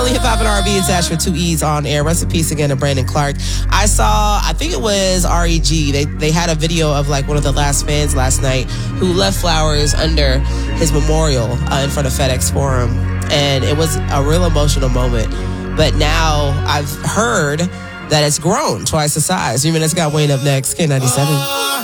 only hip hop and R&B attached with 2 E's on air. Rest in peace again to Brandon Clark. I think it was REG. They had a video of like one of the last fans last night who left flowers under his memorial in front of FedEx Forum. And it was a real emotional moment. But now I've heard that it's grown twice the size. 3 minutes got Wayne up next. K97.